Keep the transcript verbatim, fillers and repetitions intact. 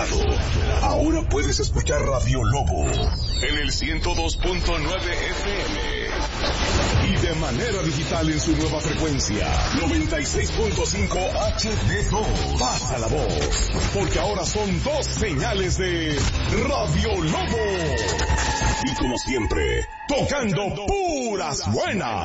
lado. Ahora puedes escuchar Radio Lobo en el ciento dos punto nueve F M y de manera digital en su nueva frecuencia noventa y seis punto cinco H D dos. Pasa la voz, porque ahora son dos señales de Radio Lobo. Y como siempre, tocando puras buenas.